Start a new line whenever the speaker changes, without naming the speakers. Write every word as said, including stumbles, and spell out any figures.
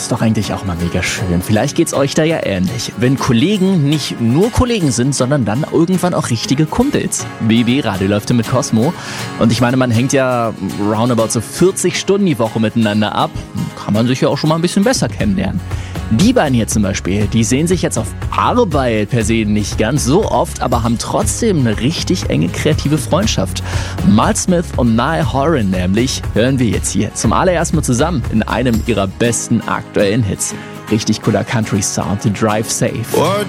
ist doch eigentlich auch mal mega schön. Vielleicht geht's euch da ja ähnlich. Wenn Kollegen nicht nur Kollegen sind, sondern dann irgendwann auch richtige Kumpels. B B Radio läuft mit Cosmo. Und ich meine, man hängt ja roundabout so vierzig Stunden die Woche miteinander ab. Kann man sich ja auch schon mal ein bisschen besser kennenlernen. Die beiden hier zum Beispiel, die sehen sich jetzt auf Arbeit per se nicht ganz so oft, aber haben trotzdem eine richtig enge kreative Freundschaft. Mal Smith und Niall Horan nämlich hören wir jetzt hier zum allerersten Mal zusammen in einem ihrer besten aktuellen Hits. Richtig cooler Country-Sound, The Drive Safe.
What